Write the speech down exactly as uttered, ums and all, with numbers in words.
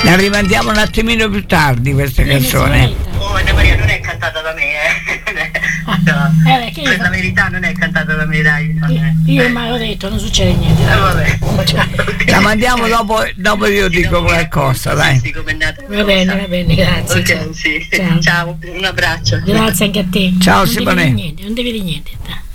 La rimandiamo un attimino più tardi questa canzone. Oh, Anna Maria, non è cantata da me, eh. No, eh, che per la verità non è cantata da me, dai. Io ormai l'ho detto, non succede niente. Eh, vabbè. La mandiamo dopo, dopo io dico qualcosa, dai. Sì, com'è nata. Va bene, va bene, grazie. Ok, ciao. sì. Ciao. Ciao, un abbraccio. Grazie anche a te. Ciao non Simone. Devi dire niente, non devi dire niente.